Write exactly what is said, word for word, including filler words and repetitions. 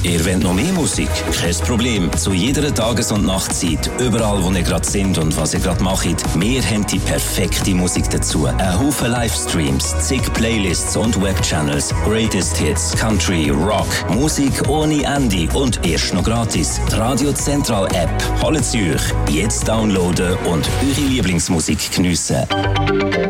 Ihr wollt noch mehr Musik? Kein Problem. Zu jeder Tages- und Nachtzeit, überall wo ihr gerade sind und was ihr gerade macht, wir haben die perfekte Musik dazu. Ein Haufen Livestreams, zig Playlists und Webchannels, Greatest Hits, Country, Rock, Musik ohne Ende und erst noch gratis. Die Radio Central App. Holt sie euch jetzt downloaden und eure Lieblingsmusik geniessen.